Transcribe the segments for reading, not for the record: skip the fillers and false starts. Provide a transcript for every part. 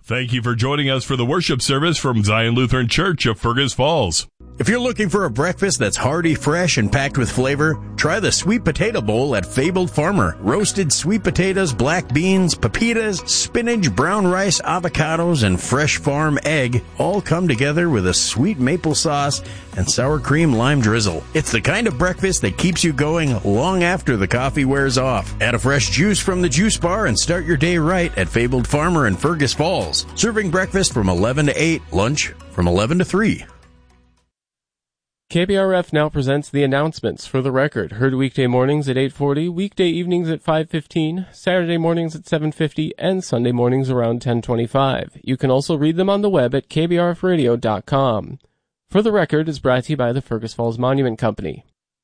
Thank you for joining us for the worship service from Zion Lutheran Church of Fergus Falls. If you're looking for a breakfast that's hearty, fresh, and packed with flavor, try the Sweet Potato Bowl at Fabled Farmer. Roasted sweet potatoes, black beans, pepitas, spinach, brown rice, avocados, and fresh farm egg all come together with a sweet maple sauce and sour cream lime drizzle. It's the kind of breakfast that keeps you going long after the coffee wears off. Add a fresh juice from the juice bar and start your day right at Fabled Farmer in Fergus Falls. Serving breakfast from 11 to 8, lunch from 11 to 3. KBRF now presents the announcements for the record. Heard weekday mornings at 8:40, weekday evenings at 5:15, Saturday mornings at 7:50, and Sunday mornings around 10:25. You can also read them on the web at kbrfradio.com. For the record is brought to you by the Fergus Falls Monument Company.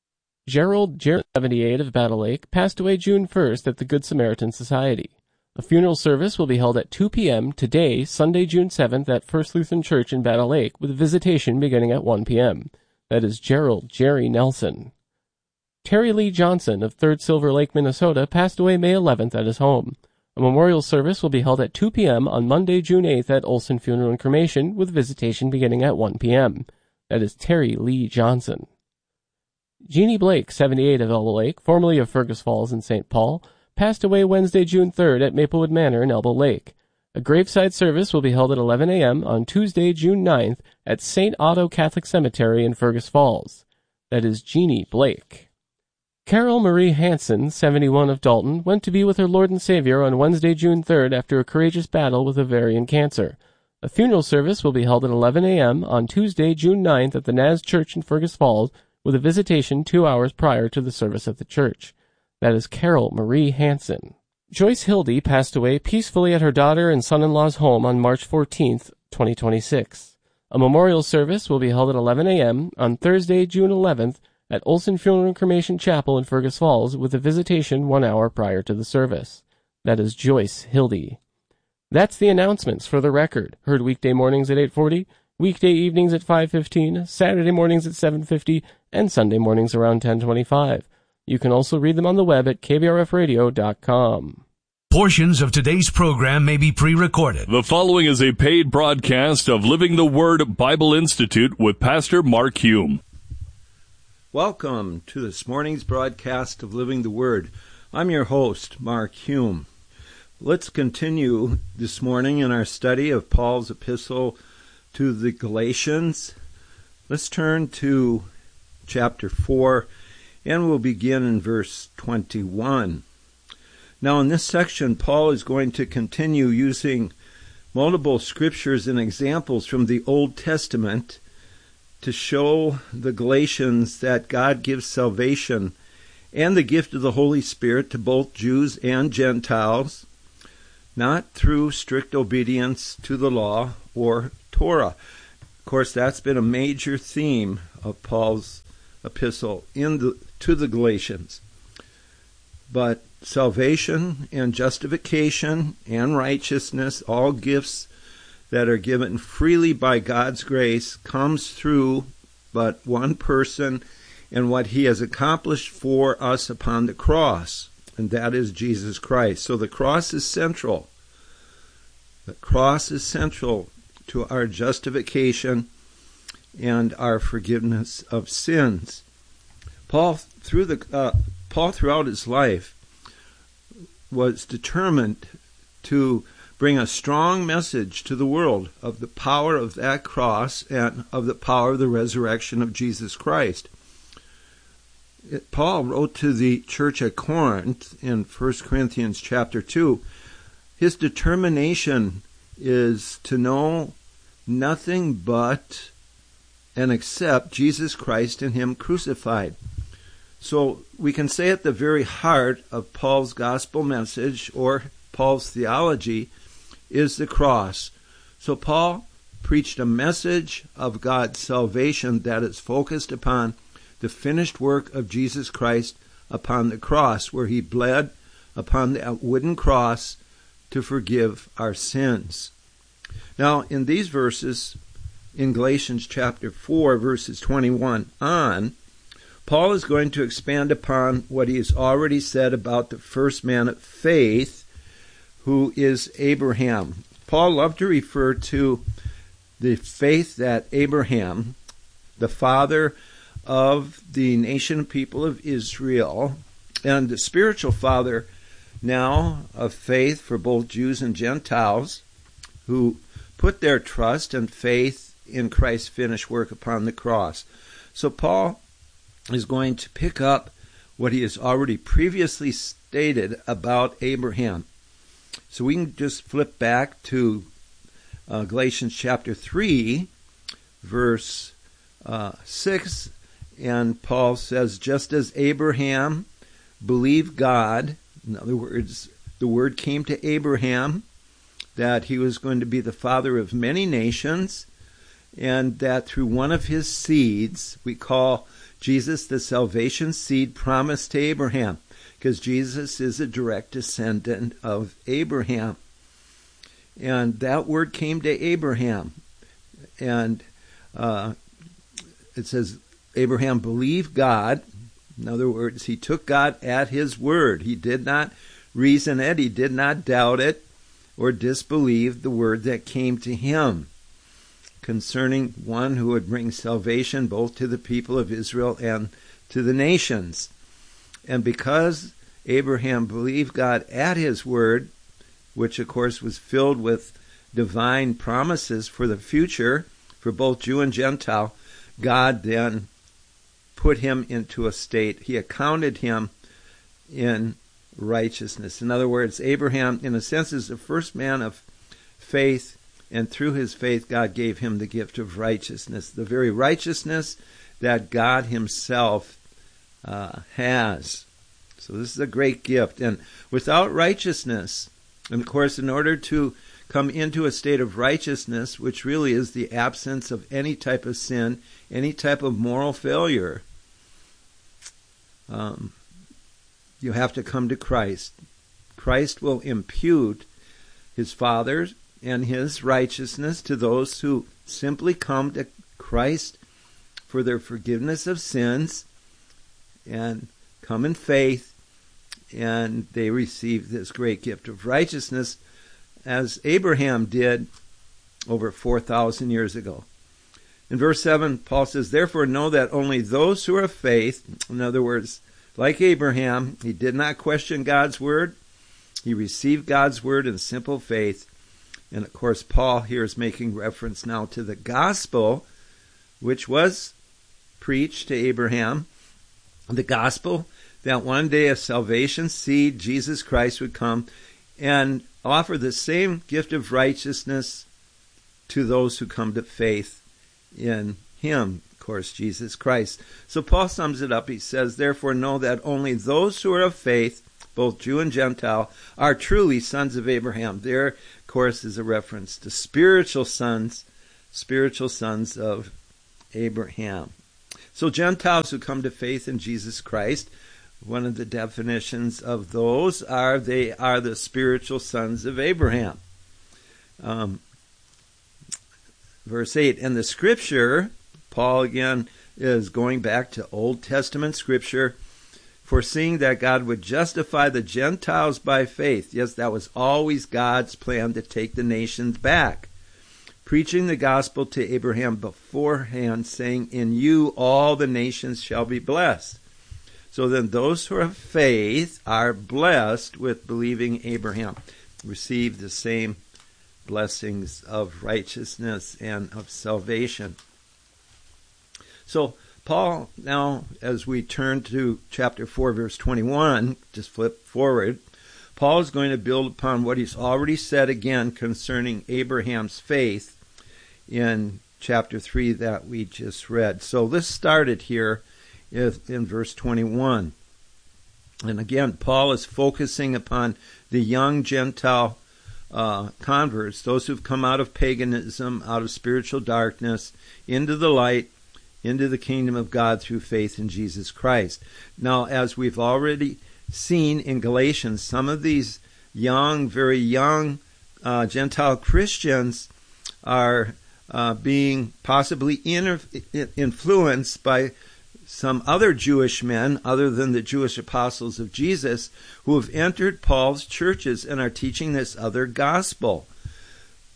Gerald 78 of Battle Lake passed away June 1st at the Good Samaritan Society. A funeral service will be held at 2 p.m. today, Sunday, June 7th, at First Lutheran Church in Battle Lake, with visitation beginning at 1 p.m. That is Gerald Jerry Nelson. Terry Lee Johnson of 3rd Silver Lake, Minnesota, passed away May 11th at his home. A memorial service will be held at 2 p.m. on Monday, June 8th at Olson Funeral and Cremation, with visitation beginning at 1 p.m. That is Terry Lee Johnson. Jeannie Blake, 78 of Elbow Lake, formerly of Fergus Falls and St. Paul, passed away Wednesday, June 3rd at Maplewood Manor in Elbow Lake. A graveside service will be held at 11 a.m. on Tuesday, June 9th at St. Otto Catholic Cemetery in Fergus Falls. That is Jeannie Blake. Carol Marie Hansen, 71 of Dalton, went to be with her Lord and Savior on Wednesday, June 3rd after a courageous battle with ovarian cancer. A funeral service will be held at 11 a.m. on Tuesday, June 9th at the Naz Church in Fergus Falls, with a visitation 2 hours prior to the service at the church. That is Carol Marie Hansen. Joyce Hildy passed away peacefully at her daughter and son-in-law's home on March 14th, 2026. A memorial service will be held at 11 a.m. on Thursday, June 11th at Olson Funeral and Cremation Chapel in Fergus Falls, with a visitation 1 hour prior to the service. That is Joyce Hildy. That's the announcements for the record. Heard weekday mornings at 8:40, weekday evenings at 5:15, Saturday mornings at 7:50, and Sunday mornings around 10:25. You can also read them on the web at kbrfradio.com. Portions of today's program may be pre-recorded. The following is a paid broadcast of Living the Word Bible Institute with Pastor Mark Hume. Welcome to this morning's broadcast of Living the Word. I'm your host, Mark Hume. Let's continue this morning in our study of Paul's epistle to the Galatians. Let's turn to chapter 4, and we'll begin in verse 21. Now, in this section, Paul is going to continue using multiple scriptures and examples from the Old Testament to show the Galatians that God gives salvation and the gift of the Holy Spirit to both Jews and Gentiles, not through strict obedience to the law or Torah. Of course, that's been a major theme of Paul's epistle to the Galatians. But salvation and justification and righteousness, all gifts that are given freely by God's grace, comes through but one person and what he has accomplished for us upon the cross, and that is Jesus Christ. So the cross is central. The cross is central to our justification and our forgiveness of sins. Paul throughout his life was determined to bring a strong message to the world of the power of that cross and of the power of the resurrection of Jesus Christ. Paul wrote to the church at Corinth in 1 Corinthians chapter 2. His determination is to know nothing but and accept Jesus Christ and him crucified. So we can say at the very heart of Paul's gospel message, or Paul's theology, is the cross. So Paul preached a message of God's salvation that is focused upon the finished work of Jesus Christ upon the cross, where he bled upon that wooden cross to forgive our sins. Now, in these verses, in Galatians chapter 4, verses 21 on, Paul is going to expand upon what he has already said about the first man of faith, who is Abraham. Paul loved to refer to the faith that Abraham, the father of the nation people of Israel, and the spiritual father now of faith for both Jews and Gentiles, who put their trust and faith in Christ's finished work upon the cross. So Paul is going to pick up what he has already previously stated about Abraham. So we can just flip back to Galatians chapter 3, verse 6, and Paul says, just as Abraham believed God, in other words, the word came to Abraham that he was going to be the father of many nations, and that through one of his seeds, we call Jesus the salvation seed promised to Abraham, because Jesus is a direct descendant of Abraham. And that word came to Abraham. And it says, Abraham believed God. In other words, he took God at his word. He did not reason it. He did not doubt it or disbelieve the word that came to him concerning one who would bring salvation both to the people of Israel and to the nations. And because Abraham believed God at his word, which of course was filled with divine promises for the future for both Jew and Gentile, God then put him into a state. He accounted him in righteousness. In other words, Abraham, in a sense, is the first man of faith, and through his faith, God gave him the gift of righteousness, the very righteousness that God himself has. So this is a great gift. And without righteousness, and of course, in order to come into a state of righteousness, which really is the absence of any type of sin, any type of moral failure, you have to come to Christ. Christ will impute his Father and his righteousness to those who simply come to Christ for their forgiveness of sins and come in faith, and they receive this great gift of righteousness as Abraham did over 4,000 years ago. In verse 7, Paul says, therefore know that only those who are of faith, in other words, like Abraham, he did not question God's word. He received God's word in simple faith. And of course, Paul here is making reference now to the gospel, which was preached to Abraham. The gospel that one day a salvation seed, Jesus Christ, would come and offer the same gift of righteousness to those who come to faith in him, of course, Jesus Christ. So Paul sums it up. He says, therefore know that only those who are of faith, both Jew and Gentile, are truly sons of Abraham. There, of course, is a reference to spiritual sons of Abraham. So Gentiles who come to faith in Jesus Christ, one of the definitions of those are they are the spiritual sons of Abraham. Verse 8, and the scripture, Paul again is going back to Old Testament scripture, foreseeing that God would justify the Gentiles by faith. Yes, that was always God's plan, to take the nations back. Preaching the gospel to Abraham beforehand, saying, in you all the nations shall be blessed. So then those who are of faith are blessed with believing Abraham, receive the same blessings of righteousness and of salvation. So Paul, now as we turn to chapter 4, verse 21, just flip forward, Paul is going to build upon what he's already said again concerning Abraham's faith in chapter 3 that we just read. So this started here in verse 21. And again, Paul is focusing upon the young Gentile converts, those who've come out of paganism, out of spiritual darkness, into the light, into the kingdom of God through faith in Jesus Christ. Now, as we've already seen in Galatians, some of these young, very young Gentile Christians are being possibly influenced by some other Jewish men, other than the Jewish apostles of Jesus, who have entered Paul's churches and are teaching this other gospel.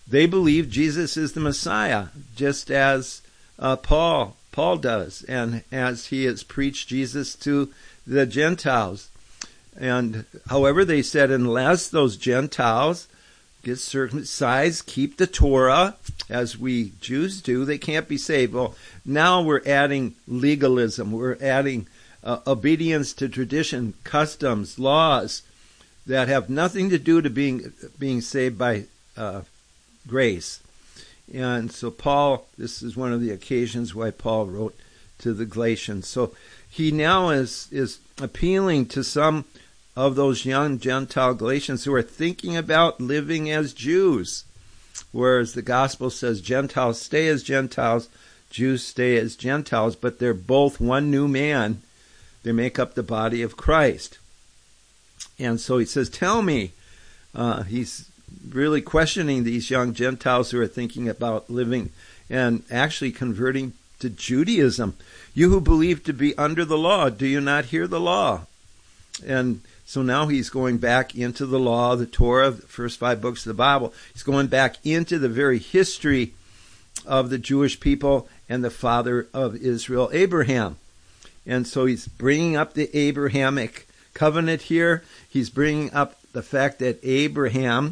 they believe Jesus is the Messiah, just as Paul does, and as he has preached Jesus to the Gentiles. And however, they said, unless those Gentiles get circumcised, keep the Torah, as we Jews do, they can't be saved. Well, now we're adding legalism. We're adding obedience to tradition, customs, laws that have nothing to do to being saved by grace. And so Paul, this is one of the occasions why Paul wrote to the Galatians. So he now is appealing to some of those young Gentile Galatians who are thinking about living as Jews, whereas the gospel says Gentiles stay as Gentiles, Jews stay as Gentiles, but they're both one new man. They make up the body of Christ. And so he says, tell me, he's really questioning these young Gentiles who are thinking about living and actually converting to Judaism. You who believe to be under the law, do you not hear the law? And so now he's going back into the law, the Torah, the first 5 books of the Bible. He's going back into the very history of the Jewish people and the father of Israel, Abraham. And so he's bringing up the Abrahamic covenant here. He's bringing up the fact that Abraham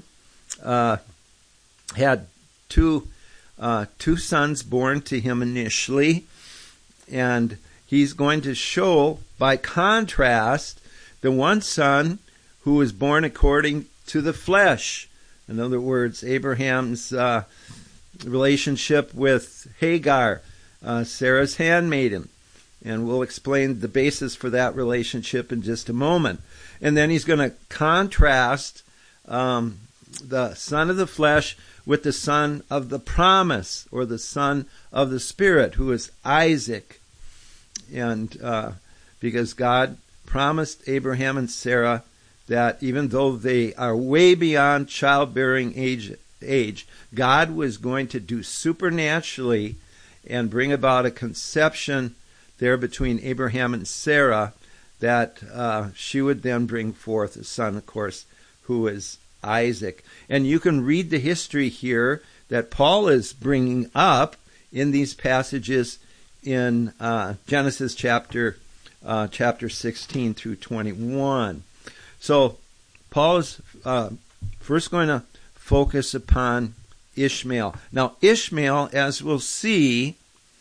had two sons born to him initially, and he's going to show, by contrast, the one son who was born according to the flesh. In other words, Abraham's relationship with Hagar, Sarah's handmaiden. And we'll explain the basis for that relationship in just a moment. And then he's going to contrast the son of the flesh with the son of the promise, or the son of the Spirit, who is Isaac. And because God promised Abraham and Sarah that even though they are way beyond childbearing age, God was going to do supernaturally and bring about a conception there between Abraham and Sarah, that she would then bring forth a son, of course, who is Isaac. And you can read the history here that Paul is bringing up in these passages in Genesis chapter 16 through 21. So Paul is first going to focus upon Ishmael. Now, Ishmael, as we'll see,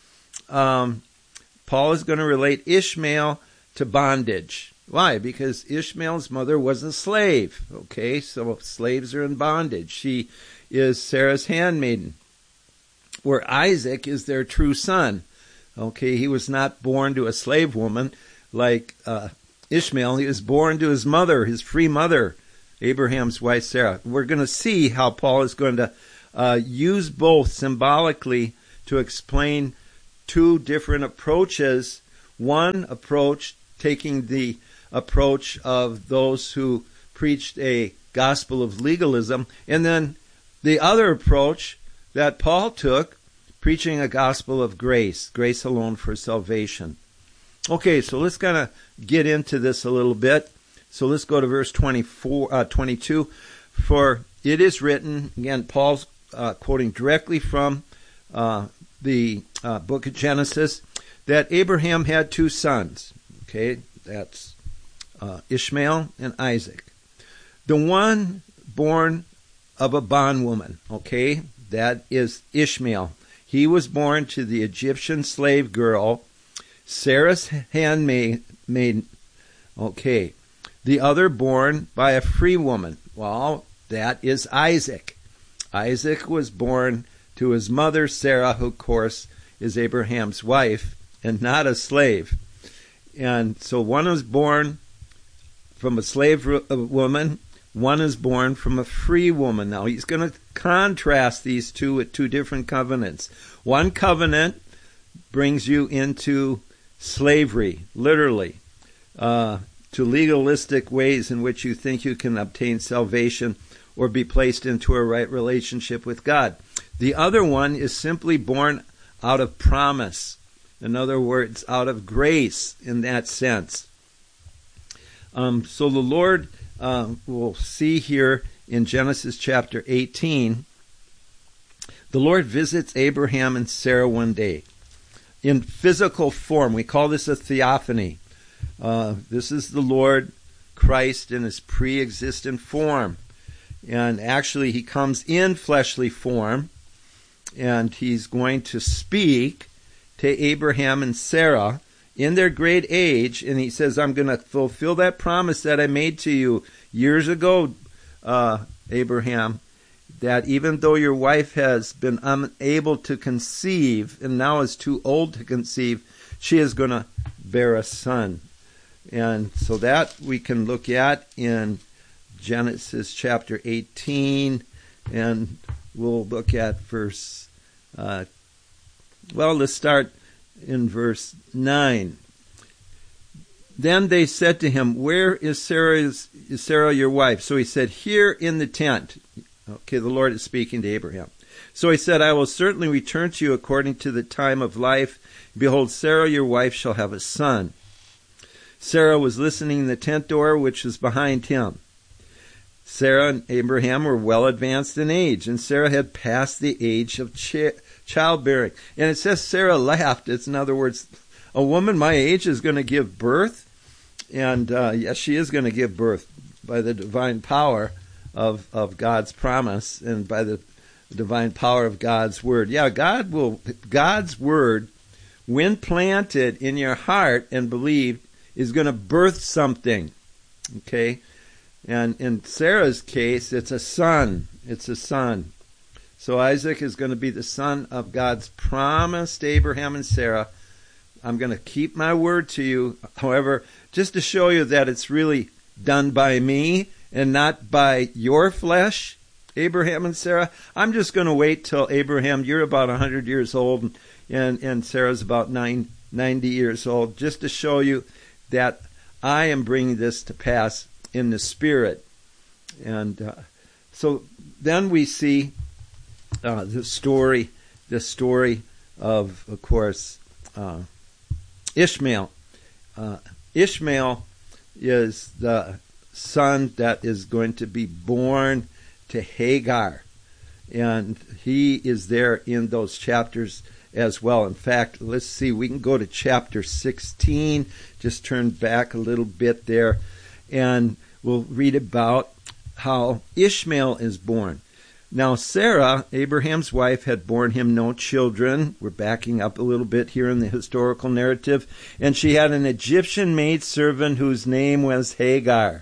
Paul is going to relate Ishmael to bondage. Why? Because Ishmael's mother was a slave. Okay, so slaves are in bondage. She is Sarah's handmaiden, where Isaac is their true son. Okay, he was not born to a slave woman like Ishmael. He was born to his mother, his free mother, Abraham's wife Sarah. We're going to see how Paul is going to use both symbolically to explain two different approaches. One approach taking the approach of those who preached a gospel of legalism, and then the other approach that Paul took, preaching a gospel of grace alone for salvation. Okay, so let's kind of get into this a little bit. So let's go to verse 22. For it is written, again, Paul's quoting directly from the book of Genesis, that Abraham had 2 sons. Okay, that's Ishmael and Isaac. The one born of a bondwoman, okay, that is Ishmael. He was born to the Egyptian slave girl, Sarah's handmaid. Okay, the other born by a free woman. Well, that is Isaac. Isaac was born to his mother Sarah, who of course is Abraham's wife and not a slave. And so one is born from a slave woman, one is born from a free woman. Now he's going to contrast these two with 2 different covenants. One covenant brings you into slavery, literally, to legalistic ways in which you think you can obtain salvation or be placed into a right relationship with God. The other one is simply born out of promise. In other words, out of grace in that sense. So the Lord, we'll see here in Genesis chapter 18, the Lord visits Abraham and Sarah one day in physical form. We call this a theophany. This is the Lord Christ in his pre-existent form. And actually, he comes in fleshly form, and he's going to speak to Abraham and Sarah in their great age, and he says, I'm going to fulfill that promise that I made to you years ago, Abraham, that even though your wife has been unable to conceive and now is too old to conceive, she is going to bear a son. And so that we can look at in Genesis chapter 18, and we'll look at verse, let's start in verse 9. Then they said to him, where is Sarah your wife? So he said, here in the tent. Okay, the Lord is speaking to Abraham. So he said, I will certainly return to you according to the time of life. Behold, Sarah your wife shall have a son. Sarah was listening in the tent door, which was behind him. Sarah and Abraham were well advanced in age, and Sarah had passed the age of childbearing. And it says Sarah laughed. It's, in other words, a woman my age is going to give birth. And yes, she is going to give birth by the divine power of God's promise and by the divine power of God's word. Yeah, God's word, when planted in your heart and believed, is going to birth something. Okay? And in Sarah's case, it's a son. It's a son. So Isaac is going to be the son of God's promise to Abraham and Sarah. I'm going to keep my word to you. However, just to show you that it's really done by me and not by your flesh, Abraham and Sarah, I'm just going to wait till Abraham, you're about 100 years old, and Sarah's about 90 years old, just to show you that I am bringing this to pass in the Spirit. And so then we see the story of course, Ishmael. Ishmael is the son that is going to be born to Hagar. And he is there in those chapters as well. In fact, let's see, we can go to chapter 16, just turn back a little bit there, and we'll read about how Ishmael is born. Now, Sarah, Abraham's wife, had borne him no children. We're backing up a little bit here in the historical narrative. And she had an Egyptian maidservant whose name was Hagar.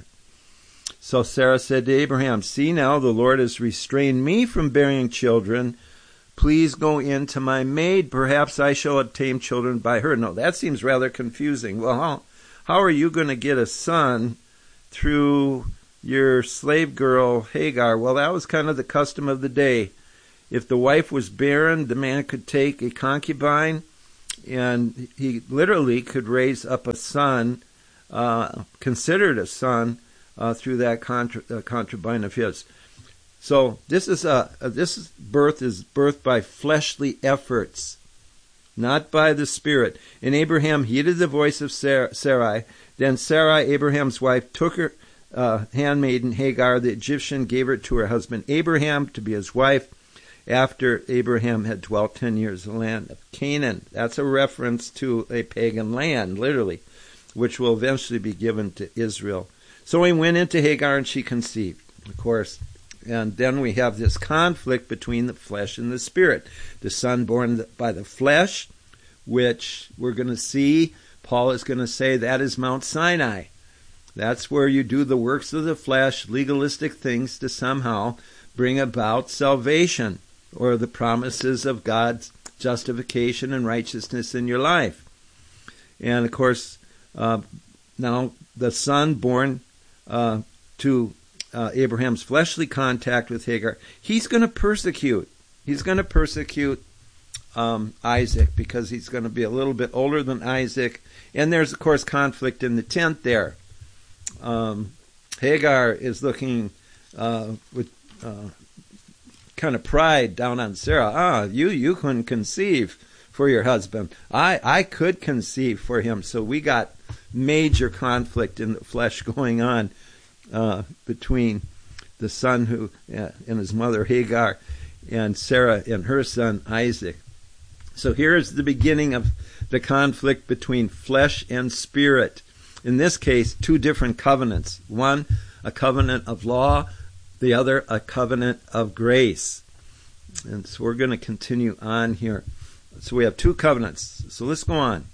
So Sarah said to Abraham, see now, the Lord has restrained me from bearing children. Please go in to my maid. Perhaps I shall obtain children by her. No, that seems rather confusing. Well, how are you going to get a son through your slave girl Hagar? Well, that was kind of the custom of the day. If the wife was barren, the man could take a concubine, and he literally could raise up a son, considered a son, through that concubine of his. So this birth is birthed by fleshly efforts, not by the Spirit. And Abraham heeded the voice of Sarai. Then Sarai, Abraham's wife, took her handmaiden Hagar, the Egyptian, gave her to her husband Abraham to be his wife after Abraham had dwelt 10 years in the land of Canaan. That's a reference to a pagan land, literally, which will eventually be given to Israel. So he went into Hagar and she conceived, of course. And then we have this conflict between the flesh and the Spirit. The son born by the flesh, which we're going to see, Paul is going to say that is Mount Sinai. That's where you do the works of the flesh, legalistic things to somehow bring about salvation or the promises of God's justification and righteousness in your life. And of course, now the son born to Abraham's fleshly contact with Hagar, he's going to persecute. He's going to persecute Isaac because he's going to be a little bit older than Isaac. And there's, of course, conflict in the tent there. Hagar is looking with kind of pride down on Sarah. You couldn't conceive for your husband. I could conceive for him. So we got major conflict in the flesh going on between the son and his mother Hagar. and Sarah and her son Isaac. So here's the beginning of the conflict between flesh and spirit. In this case, two different covenants. One, a covenant of law, the other, a covenant of grace. And so we're going to continue on here. So we have two covenants. So let's go on.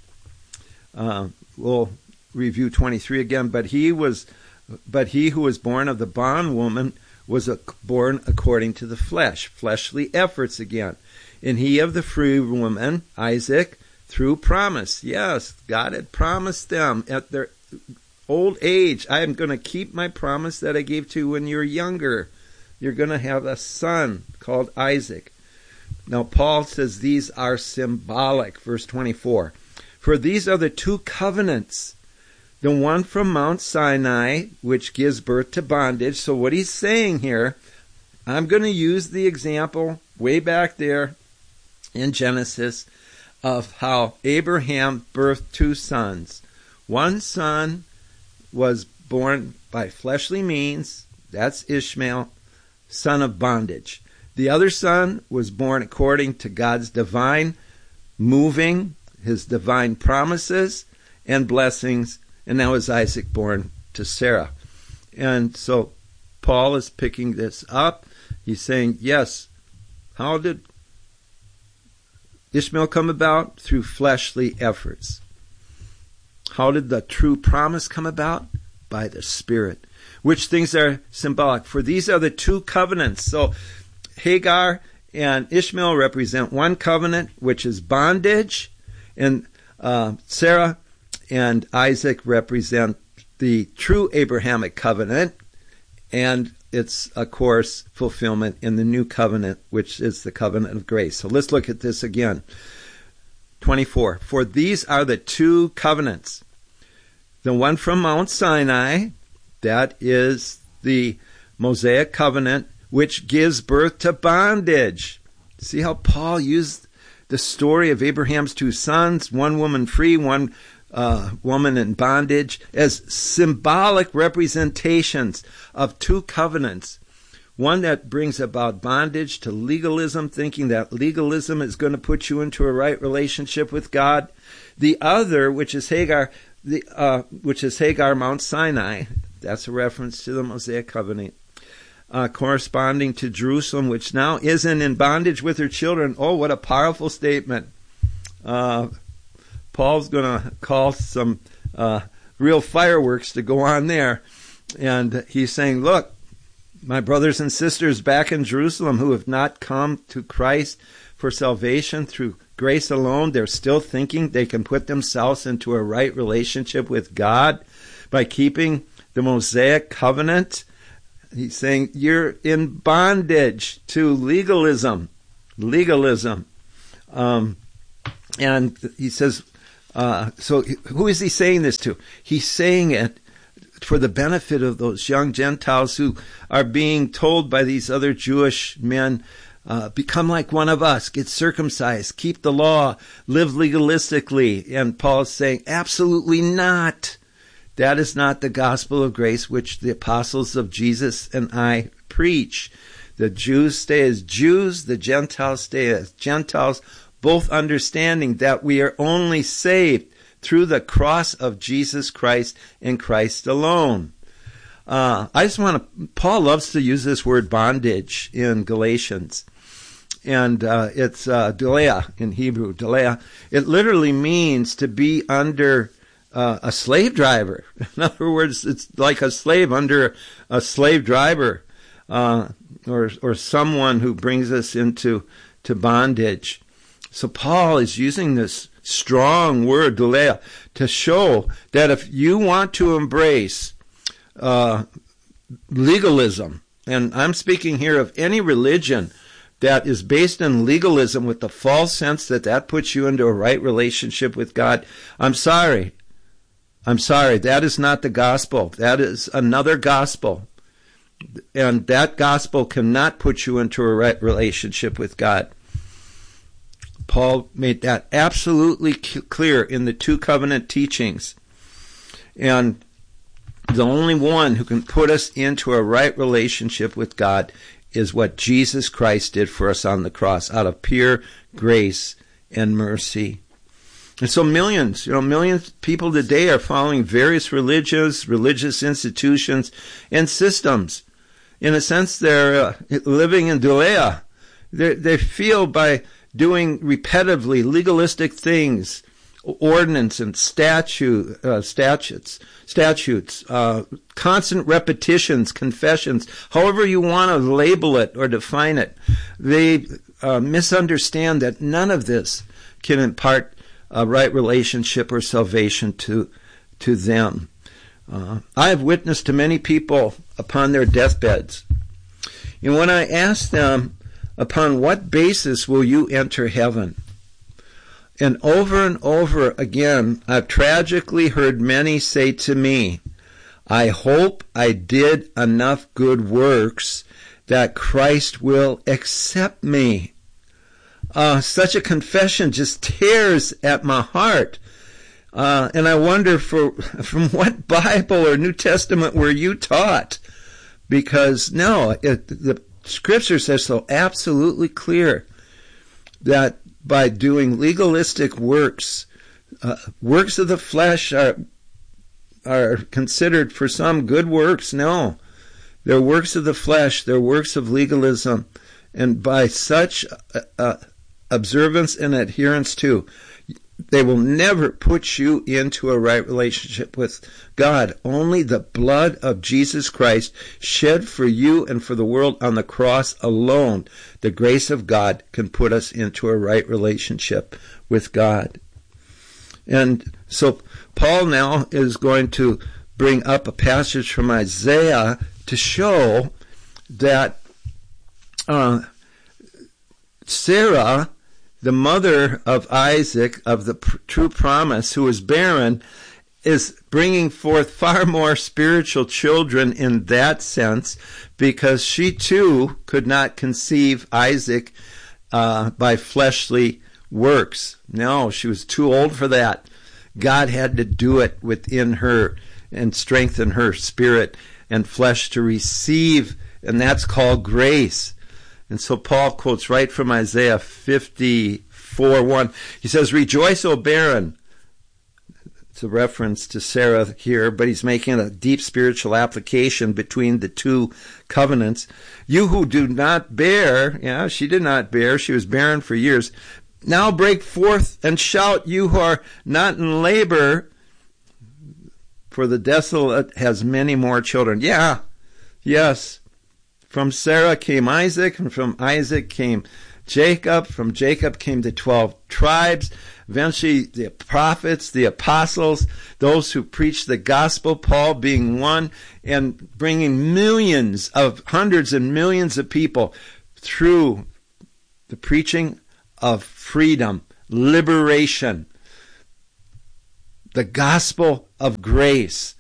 We'll review 23 again. But he who was born of the bondwoman was born according to the flesh, fleshly efforts again. And he of the free woman, Isaac, through promise. Yes, God had promised them at their old age, I am going to keep my promise that I gave to you when you're younger. You're going to have a son called Isaac. Now, Paul says these are symbolic. Verse 24. For these are the two covenants. The one from Mount Sinai, which gives birth to bondage. So what he's saying here, I'm going to use the example way back there in Genesis of how Abraham birthed two sons. One son was born by fleshly means, that's Ishmael, son of bondage. The other son was born according to God's divine moving, his divine promises and blessings, and now is Isaac born to Sarah. And so Paul is picking this up. He's saying, yes, how did Ishmael come about? Through fleshly efforts. How did the true promise come about? By the Spirit. Which things are symbolic? For these are the two covenants. So Hagar and Ishmael represent one covenant, which is bondage, and Sarah and Isaac represent the true Abrahamic covenant, and its, of course, fulfillment in the new covenant, which is the covenant of grace. So let's look at this again. 24. For these are the two covenants. The one from Mount Sinai, that is the Mosaic covenant, which gives birth to bondage. See how Paul used the story of Abraham's two sons, one woman free, one woman in bondage, as symbolic representations of two covenants. One that brings about bondage to legalism, thinking that legalism is going to put you into a right relationship with God. The other, which is Hagar, Mount Sinai, that's a reference to the Mosaic covenant, corresponding to Jerusalem, which now isn't in bondage with her children. Oh, what a powerful statement. Paul's going to call some real fireworks to go on there. And he's saying, look, my brothers and sisters back in Jerusalem who have not come to Christ for salvation through grace alone, they're still thinking they can put themselves into a right relationship with God by keeping the Mosaic covenant. He's saying you're in bondage to legalism. And he says, so who is he saying this to? He's saying it for the benefit of those young Gentiles who are being told by these other Jewish men, become like one of us, get circumcised, keep the law, live legalistically. And Paul's saying, absolutely not. That is not the gospel of grace which the apostles of Jesus and I preach. The Jews stay as Jews, the Gentiles stay as Gentiles, both understanding that we are only saved through the cross of Jesus Christ and Christ alone. Paul loves to use this word bondage in Galatians. And it's Delea in Hebrew, Delea. It literally means to be under a slave driver. In other words, it's like a slave under a slave driver, or someone who brings us into bondage. So Paul is using this strong word, Delea, to show that if you want to embrace legalism, and I'm speaking here of any religion that is based in legalism with the false sense that puts you into a right relationship with God, I'm sorry. That is not the gospel. That is another gospel. And that gospel cannot put you into a right relationship with God. Paul made that absolutely clear in the two covenant teachings. And the only one who can put us into a right relationship with God is what Jesus Christ did for us on the cross out of pure grace and mercy. And so millions of people today are following various religious institutions and systems. In a sense, they're living in Dulea. They feel by doing repetitively legalistic things, ordinance and statutes, constant repetitions, confessions, however you want to label it or define it. They misunderstand that none of this can impart a right relationship or salvation to them. I have witnessed to many people upon their deathbeds. And when I ask them, upon what basis will you enter heaven? And over again, I've tragically heard many say to me, I hope I did enough good works that Christ will accept me. Such a confession just tears at my heart. And I wonder from what Bible or New Testament were you taught? Because the Scriptures are so absolutely clear that by doing legalistic works, works of the flesh are considered for some good works. No, they're works of the flesh, they're works of legalism. And by such observance and adherence to, they will never put you into a right relationship with God. Only the blood of Jesus Christ shed for you and for the world on the cross alone, the grace of God, can put us into a right relationship with God. And so Paul now is going to bring up a passage from Isaiah to show that Sarah, the mother of Isaac, of the true promise, who is barren, is bringing forth far more spiritual children in that sense, because she too could not conceive Isaac by fleshly works. No, she was too old for that. God had to do it within her and strengthen her spirit and flesh to receive, and that's called grace. And so Paul quotes right from Isaiah 54:1. He says, Rejoice, O barren. It's a reference to Sarah here, but he's making a deep spiritual application between the two covenants. You who do not bear, she did not bear, she was barren for years. Now break forth and shout, you who are not in labor, for the desolate has many more children. Yes. From Sarah came Isaac, and from Isaac came Jacob. From Jacob came the 12 tribes. Eventually the prophets, the apostles, those who preached the gospel, Paul being one, and bringing hundreds and millions of people through the preaching of freedom, liberation, the gospel of grace.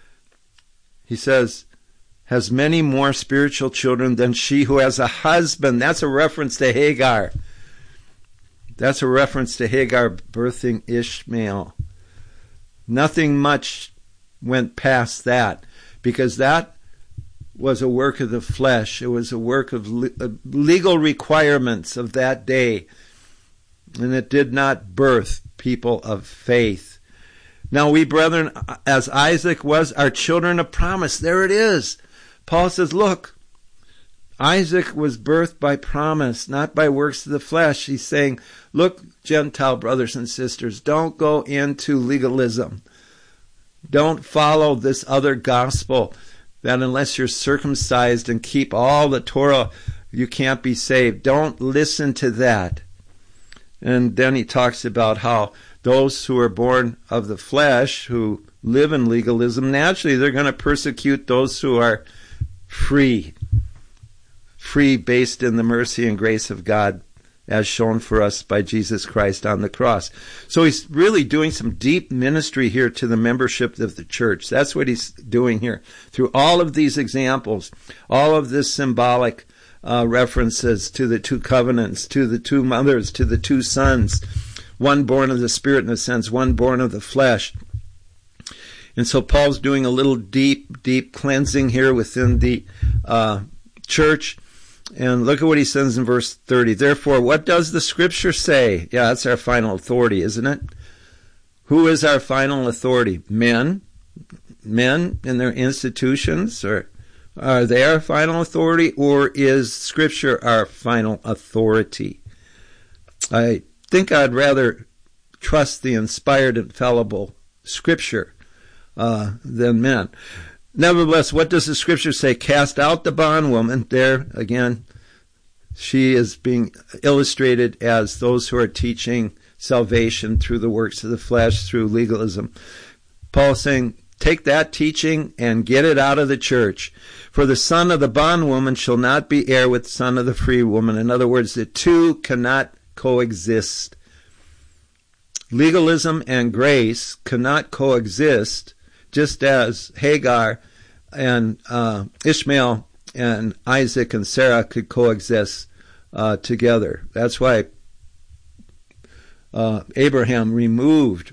He says, has many more spiritual children than she who has a husband. That's a reference to Hagar. That's a reference to Hagar birthing Ishmael. Nothing much went past that, because that was a work of the flesh. It was a work of legal requirements of that day, and it did not birth people of faith. Now we, brethren, as Isaac was, are children of promise. There it is. Paul says, look, Isaac was birthed by promise, not by works of the flesh. He's saying, look, Gentile brothers and sisters, don't go into legalism. Don't follow this other gospel that unless you're circumcised and keep all the Torah, you can't be saved. Don't listen to that. And then he talks about how those who are born of the flesh, who live in legalism, naturally they're going to persecute those who are free based in the mercy and grace of God as shown for us by Jesus Christ on the cross. So he's really doing some deep ministry here to the membership of the church. That's what he's doing here. Through all of these examples, all of this symbolic references to the two covenants, to the two mothers, to the two sons, one born of the Spirit in a sense, one born of the flesh. And so Paul's doing a little deep cleansing here within the church. And look at what he says in verse 30. Therefore, what does the Scripture say? Yeah, that's our final authority, isn't it? Who is our final authority? Men? Men in their institutions? Or are they our final authority? Or is Scripture our final authority? I think I'd rather trust the inspired, infallible Scripture than men. Nevertheless, what does the Scripture say? Cast out the bondwoman. There, again, she is being illustrated as those who are teaching salvation through the works of the flesh, through legalism. Paul's saying, take that teaching and get it out of the church. For the son of the bondwoman shall not be heir with the son of the free woman. In other words, the two cannot coexist. Legalism and grace cannot coexist, just as Hagar and Ishmael and Isaac and Sarah could coexist together. That's why Abraham removed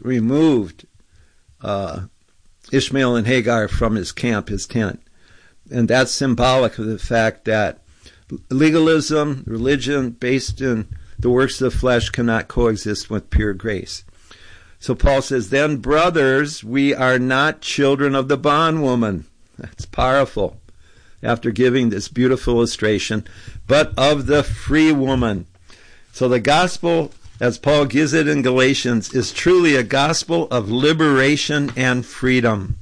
Ishmael and Hagar from his camp, his tent. And that's symbolic of the fact that legalism, religion based in the works of the flesh cannot coexist with pure grace. So Paul says, then, brothers, we are not children of the bondwoman. That's powerful, after giving this beautiful illustration, but of the free woman. So the gospel, as Paul gives it in Galatians, is truly a gospel of liberation and freedom.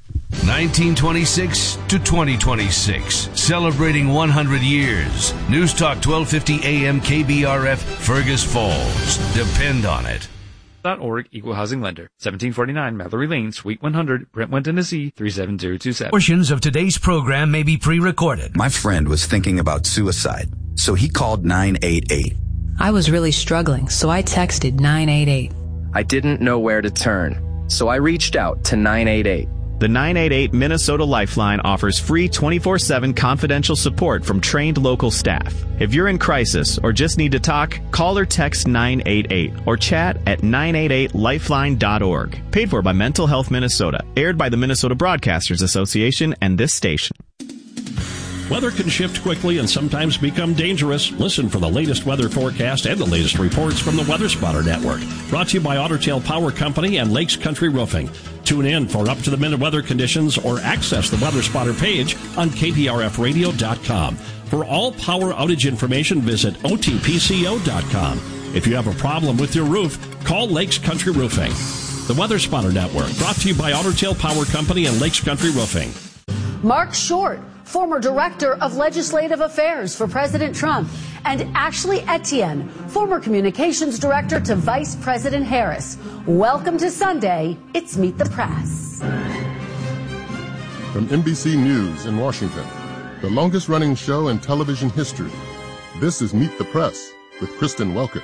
1926 to 2026, celebrating 100 years. News Talk 1250 AM KBRF, Fergus Falls. Depend on it. .org, Equal Housing Lender, 1749 Mallory Lane, Suite 100, Brentwood, Tennessee, 37027. Portions of today's program may be pre-recorded. My friend was thinking about suicide, so he called 988. I was really struggling, so I texted 988. I didn't know where to turn, so I reached out to 988. The 988 Minnesota Lifeline offers free 24/7 confidential support from trained local staff. If you're in crisis or just need to talk, call or text 988 or chat at 988lifeline.org. Paid for by Mental Health Minnesota. Aired by the Minnesota Broadcasters Association and this station. Weather can shift quickly and sometimes become dangerous. Listen for the latest weather forecast and the latest reports from the Weather Spotter Network. Brought to you by Otter Tail Power Company and Lakes Country Roofing. Tune in for up-to-the-minute weather conditions or access the Weather Spotter page on KPRFradio.com. For all power outage information, visit OTPCO.com. If you have a problem with your roof, call Lakes Country Roofing. The Weather Spotter Network, brought to you by Otter Tail Power Company and Lakes Country Roofing. Mark Short, former Director of Legislative Affairs for President Trump, and Ashley Etienne, former Communications Director to Vice President Harris. Welcome to Sunday. It's Meet the Press. From NBC News in Washington, the longest-running show in television history, this is Meet the Press with Kristen Welker.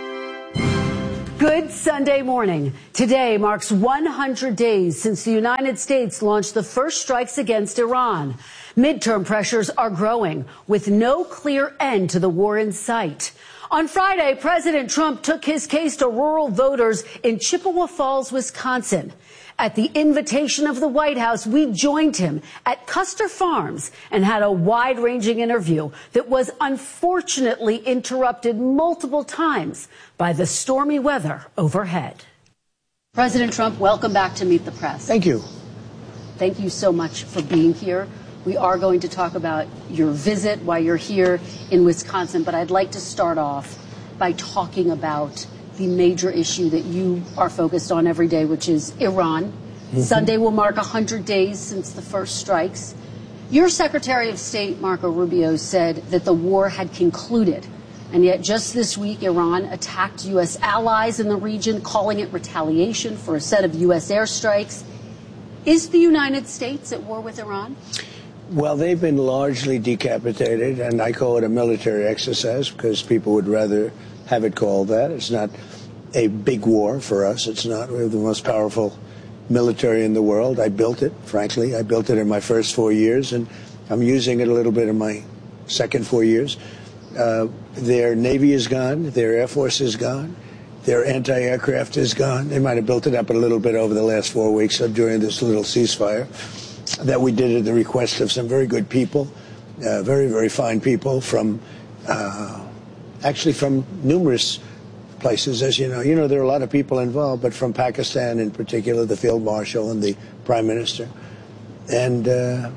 Good Sunday morning. Today marks 100 days since the United States launched the first strikes against Iran. Midterm pressures are growing, with no clear end to the war in sight. On Friday, President Trump took his case to rural voters in Chippewa Falls, Wisconsin. At the invitation of the White House, we joined him at Custer Farms and had a wide-ranging interview that was unfortunately interrupted multiple times by the stormy weather overhead. President Trump, welcome back to Meet the Press. Thank you. Thank you so much for being here. We are going to talk about your visit while you're here in Wisconsin, but I'd like to start off by talking about the major issue that you are focused on every day, which is Iran. Mm-hmm. Sunday will mark 100 days since the first strikes. Your Secretary of State, Marco Rubio, said that the war had concluded. And yet just this week, Iran attacked U.S. allies in the region, calling it retaliation for a set of U.S. airstrikes. Is the United States at war with Iran? Well, they've been largely decapitated, and I call it a military exercise because people would rather have it called that. It's not a big war for us. It's not. We have the most powerful military in the world. I built it, frankly. I built it in my first 4 years, and I'm using it a little bit in my second 4 years. Their Navy is gone. Their Air Force is gone. Their anti-aircraft is gone. They might have built it up a little bit over the last 4 weeks during this little ceasefire that we did at the request of some very good people very, very fine people from, actually from numerous places, as you know. You know, there are a lot of people involved, but from Pakistan in particular, the Field Marshal and the Prime Minister. And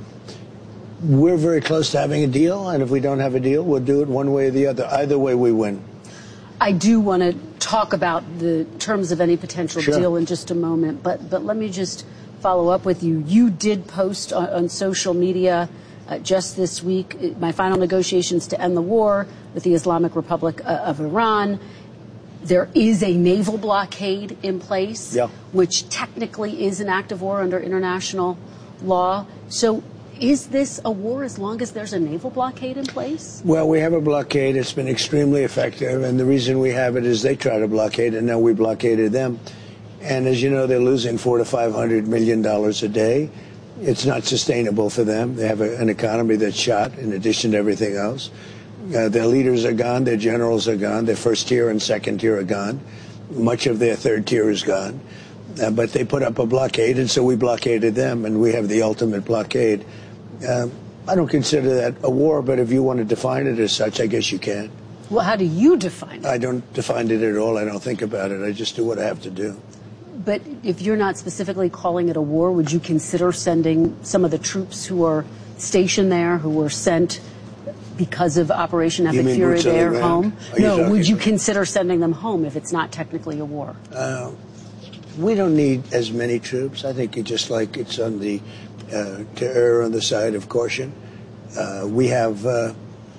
we're very close to having a deal, and if we don't have a deal, we'll do it one way or the other. Either way, we win. I do want to talk about the terms of any potential deal in just a moment, but let me just follow up with you. You did post on social media just this week, my final negotiations to end the war with the Islamic Republic of Iran. There is a naval blockade in place, which technically is an act of war under international law. So is this a war as long as there's a naval blockade in place? Well, we have a blockade. It's been extremely effective, and the reason we have it is they try to blockade, and now we blockaded them. And as you know, they're losing $400 to $500 million a day. It's not sustainable for them. They have an economy that's shot in addition to everything else. Their leaders are gone. Their generals are gone. Their first tier and second tier are gone. Much of their third tier is gone. But they put up a blockade, and so we blockaded them, and we have the ultimate blockade. I don't consider that a war, but if you want to define it as such, I guess you can. Well, how do you define it? I don't define it at all. I don't think about it. I just do what I have to do. But if you're not specifically calling it a war, would you consider sending some of the troops who are stationed there, who were sent because of Operation Epic Fury there home? No, would you consider sending them home if it's not technically a war? We don't need as many troops. I think just like it's on the to err on the side of caution. We have a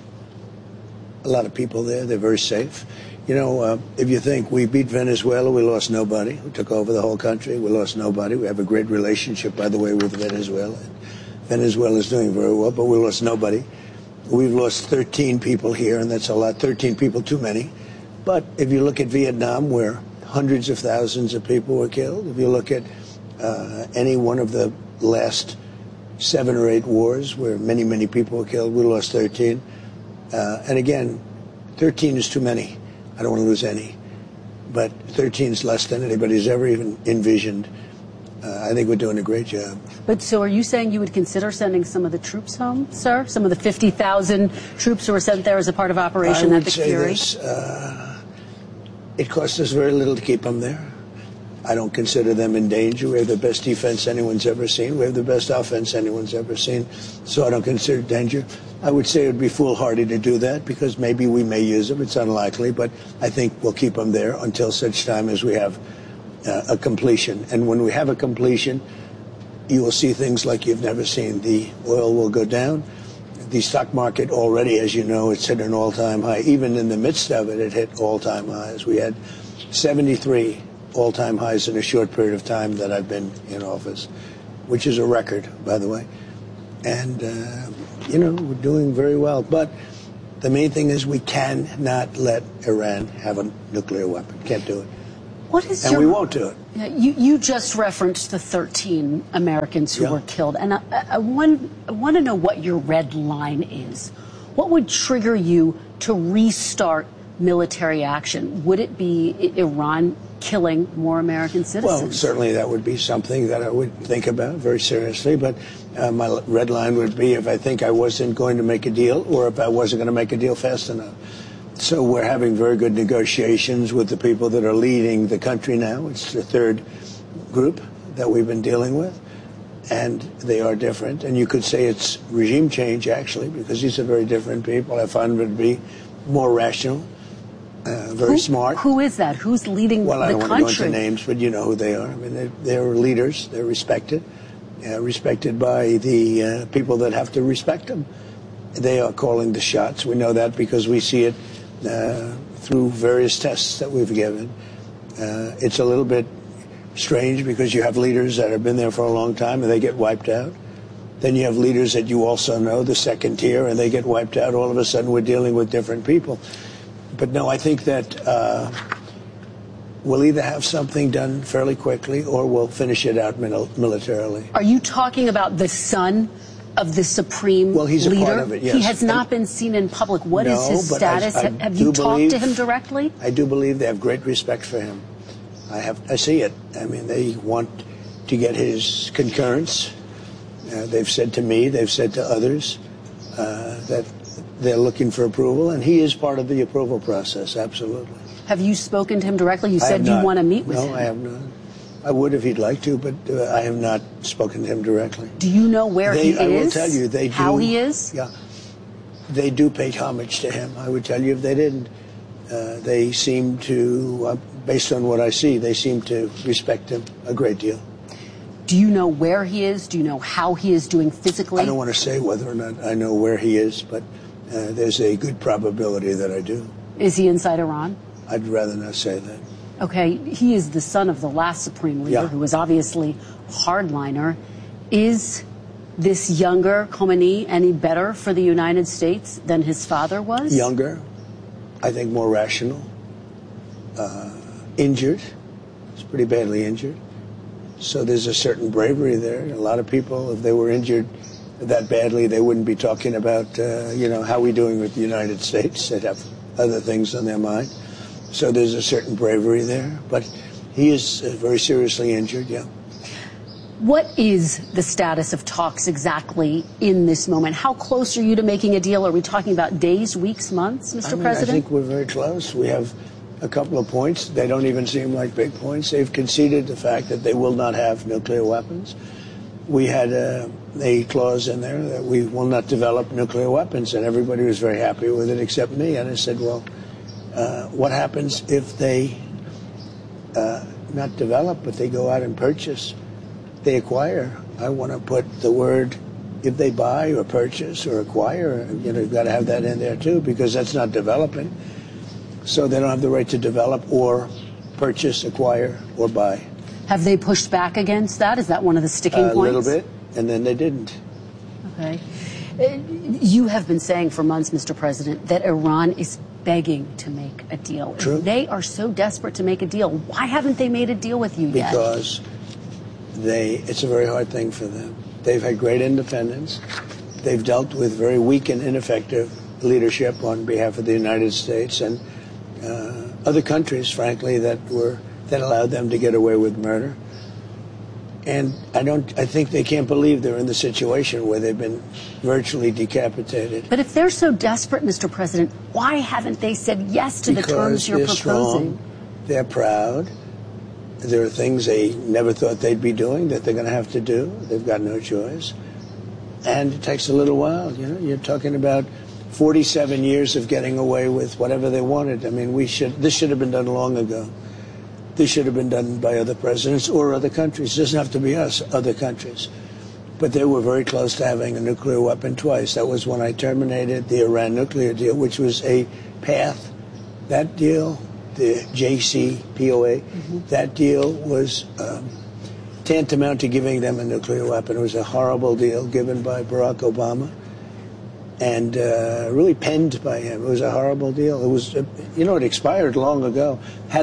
lot of people there. They're very safe. You know, if you think we beat Venezuela, we lost nobody. We took over the whole country. We lost nobody. We have a great relationship, by the way, with Venezuela. Venezuela is doing very well, but we lost nobody. We've lost 13 people here, and that's a lot. 13 people too many. But if you look at Vietnam, where hundreds of thousands of people were killed, if you look at any one of the last 7 or 8 wars where many, many people were killed, we lost 13. And again, 13 is too many. I don't want to lose any. But 13 is less than anybody's ever even envisioned. I think we're doing a great job. But so are you saying you would consider sending some of the troops home, sir? Some of the 50,000 troops who were sent there as a part of Operation Epic Fury? This, it costs us very little to keep them there. I don't consider them in danger. We have the best defense anyone's ever seen. We have the best offense anyone's ever seen. So I don't consider danger. I would say it would be foolhardy to do that because maybe we may use them. It's unlikely, but I think we'll keep them there until such time as we have a completion. And when we have a completion, you will see things like you've never seen. The oil will go down. The stock market already, as you know, it's hit an all-time high. Even in the midst of it, it hit all-time highs. We had 73 all-time highs in a short period of time that I've been in office, which is a record, by the way. And, you know, we're doing very well. But the main thing is we cannot let Iran have a nuclear weapon. Can't do it. What is and we won't do it. You just referenced the 13 Americans who were killed. And I want to know what your red line is. What would trigger you to restart military action? Would it be Iran killing more American citizens? Well, certainly that would be something that I would think about very seriously. But my red line would be if I think I wasn't going to make a deal or if I wasn't going to make a deal fast enough. So we're having very good negotiations with the people that are leading the country now. It's the third group that we've been dealing with. And they are different. And you could say it's regime change, actually, because these are very different people. I find them to be more rational. Very smart. Who is that? Who's leading the country? Well, I don't want to go into names, but you know who they are. I mean, they're leaders. They're respected. Respected by the people that have to respect them. They are calling the shots. We know that because we see it through various tests that we've given. It's a little bit strange because you have leaders that have been there for a long time and they get wiped out. Then you have leaders that you also know, the second tier, and they get wiped out. All of a sudden we're dealing with different people. But no, I think that we'll either have something done fairly quickly or we'll finish it out militarily. Are you talking about the son of the supreme leader? He's a part of it, yes. He has not been seen in public. What is his status? Have you talked to him directly? I do believe they have great respect for him. I see it. I mean, they want to get his concurrence. They've said to me, they've said to others, that they're looking for approval, and he is part of the approval process, absolutely. Have you spoken to him directly? You said you want to meet with him. No, I have not. I would if he'd like to, but I have not spoken to him directly. Do you know where he is? I will tell you, they do. How he is? Yeah. They do pay homage to him. I would tell you if they didn't. They seem to, based on what I see, they seem to respect him a great deal. Do you know where he is? Do you know how he is doing physically? I don't want to say whether or not I know where he is, but there's a good probability that I do. Is he inside Iran? I'd rather not say that. Okay, he is the son of the last supreme leader, who was obviously a hardliner. Is this younger Khomeini any better for the United States than his father was? Younger, I think more rational, injured. He's pretty badly injured. So there's a certain bravery there. A lot of people, if they were injured that badly, they wouldn't be talking about, how we doing with the United States. They'd have other things on their mind. So there's a certain bravery there. But he is very seriously injured, yeah. What is the status of talks exactly in this moment? How close are you to making a deal? Are we talking about days, weeks, months, Mr. President? I think we're very close. We have a couple of points. They don't even seem like big points. They've conceded the fact that they will not have nuclear weapons. We had a clause in there that we will not develop nuclear weapons, and everybody was very happy with it except me. And I said, well, what happens if they not develop, but they go out and purchase? They acquire. I want to put the word, if they buy or purchase or acquire, you've got to have that in there too, because that's not developing. So they don't have the right to develop or purchase, acquire, or buy. Have they pushed back against that? Is that one of the sticking points? A little bit, and then they didn't. Okay. You have been saying for months, Mr. President, that Iran is begging to make a deal. True. If they are so desperate to make a deal, why haven't they made a deal with you yet? Because it's a very hard thing for them. They've had great independence. They've dealt with very weak and ineffective leadership on behalf of the United States and other countries, frankly, that allowed them to get away with murder. And I think they can't believe they're in the situation where they've been virtually decapitated. But if they're so desperate, Mr. President, why haven't they said yes to the terms you're proposing? Strong, they're proud. There are things they never thought they'd be doing that they're going to have to do. They've got no choice. And it takes a little while. You're talking about 47 years of getting away with whatever they wanted. I mean, this should have been done long ago. This should have been done by other presidents or other countries. It doesn't have to be us, other countries. But they were very close to having a nuclear weapon twice. That was when I terminated the Iran nuclear deal, which was a path. That deal, the JCPOA, that deal was tantamount to giving them a nuclear weapon. It was a horrible deal given by Barack Obama and really penned by him. It was a horrible deal. It was, it expired long ago.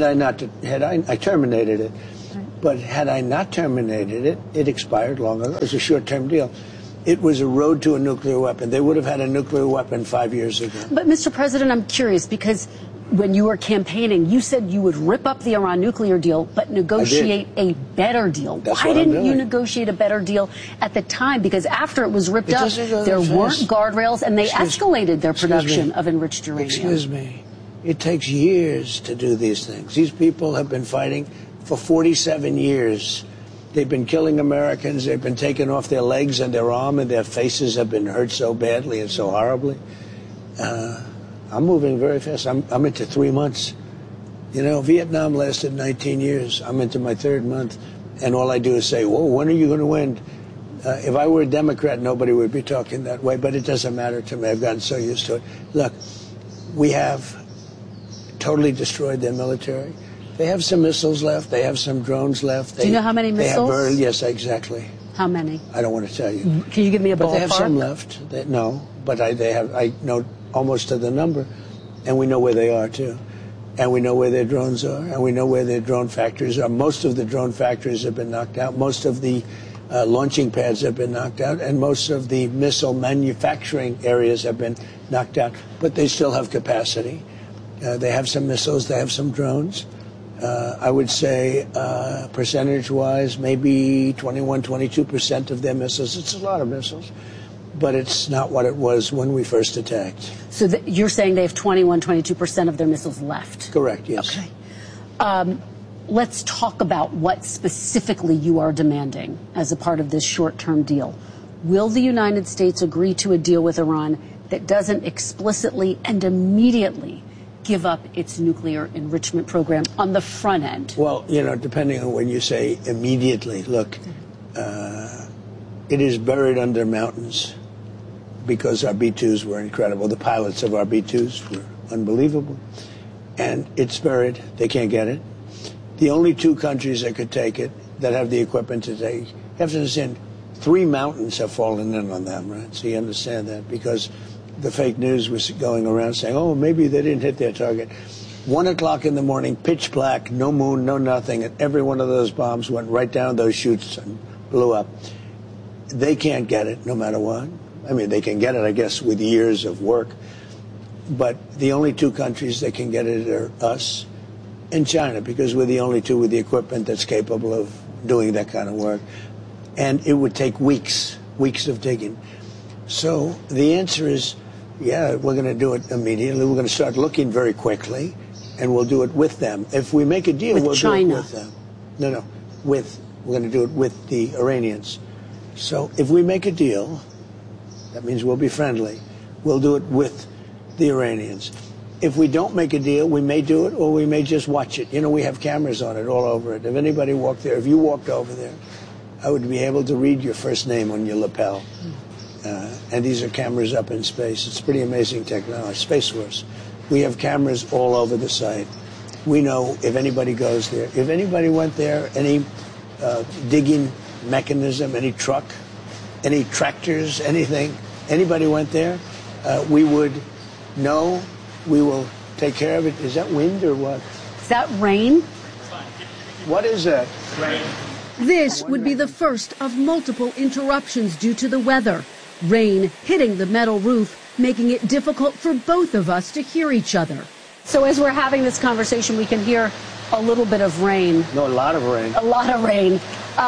I terminated it. But had I not terminated it, it expired long ago. It was a short-term deal. It was a road to a nuclear weapon. They would have had a nuclear weapon 5 years ago. But, Mr. President, I'm curious because when you were campaigning, you said you would rip up the Iran nuclear deal but negotiate a better deal. Why didn't you negotiate a better deal at the time? Because after it was ripped up, there weren't guardrails and they escalated their production of enriched uranium. Excuse me. It takes years to do these things. These people have been fighting for 47 years. They've been killing Americans. They've been taking off their legs and their arm, and their faces have been hurt so badly and so horribly. I'm moving very fast. I'm into 3 months. Vietnam lasted 19 years. I'm into my third month, and all I do is say, whoa, when are you going to win? If I were a Democrat, nobody would be talking that way, but it doesn't matter to me. I've gotten so used to it. Look, we have totally destroyed their military. They have some missiles left. They have some drones left. Do you know how many missiles? Yes, exactly. How many? I don't want to tell you. Can you give me a ballpark? But they have some left. No, but I know almost to the number, and we know where they are too, and we know where their drones are, and we know where their drone factories are. Most of the drone factories have been knocked out. Most of the launching pads have been knocked out, and most of the missile manufacturing areas have been knocked out. But they still have capacity. They have some missiles. They have some drones. I would say percentage-wise, maybe 21, 22% of their missiles. It's a lot of missiles. but it's not what it was when we first attacked. So you're saying they have 22% of their missiles left? Correct, yes. Okay. Let's talk about what specifically you are demanding as a part of this short-term deal. Will the United States agree to a deal with Iran that doesn't explicitly and immediately give up its nuclear enrichment program on the front end? Well, depending on when you say immediately, look, it is buried under mountains because our B-2s were incredible. The pilots of our B-2s were unbelievable. And it's buried. They can't get it. The only two countries that could take it, that have the equipment to take, you have to understand, 3 mountains have fallen in on them, right? So you understand that, because the fake news was going around saying, oh, maybe they didn't hit their target. 1 o'clock in the morning, pitch black, no moon, no nothing, and every one of those bombs went right down those chutes and blew up. They can't get it no matter what. I mean, they can get it, I guess, with years of work. But the only 2 countries that can get it are us and China, because we're the only 2 with the equipment that's capable of doing that kind of work. And it would take weeks of digging. So the answer is, yeah, we're going to do it immediately. We're going to start looking very quickly, and we'll do it with them. If we make a deal, we'll do it with them. No, we're going to do it with the Iranians. So if we make a deal, that means we'll be friendly. We'll do it with the Iranians. If we don't make a deal, we may do it, or we may just watch it. We have cameras on it all over it. If anybody walked there, if you walked over there, I would be able to read your first name on your lapel. And these are cameras up in space. It's pretty amazing technology. Space Force. We have cameras all over the site. We know if anybody goes there. If anybody went there, any digging mechanism, any truck, any tractors, anything, anybody went there, we would know. We will take care of it. Is that wind or what? Is that rain? What is that? Rain. This would be the first of multiple interruptions due to the weather. Rain hitting the metal roof, making it difficult for both of us to hear each other. So as we're having this conversation, we can hear a little bit of rain. No, a lot of rain. A lot of rain.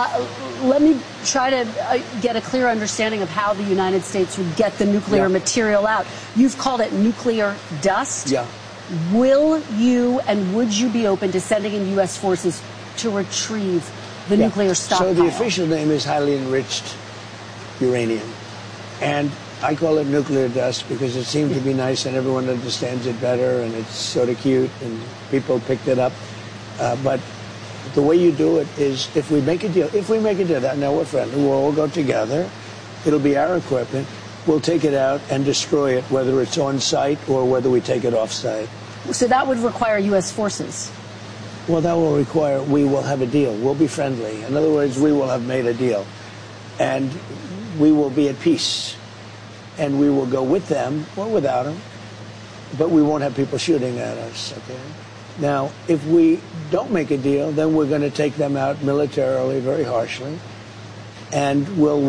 Let me try to get a clear understanding of how the United States would get the nuclear material out. You've called it nuclear dust. Yeah. Will you and would you be open to sending in U.S. forces to retrieve the nuclear stockpile? So the official name is highly enriched uranium. And I call it nuclear dust because it seemed to be nice and everyone understands it better and it's sort of cute and people picked it up. But the way you do it is if we make a deal, that now we're friendly, we'll all go together. It'll be our equipment. We'll take it out and destroy it, whether it's on site or whether we take it off site. So that would require U.S. forces? Well, that will require, we will have a deal. We'll be friendly. In other words, we will have made a deal. And we will be at peace. And we will go with them or without them. But we won't have people shooting at us, okay? Now, if we don't make a deal, then we're going to take them out militarily very harshly. And we'll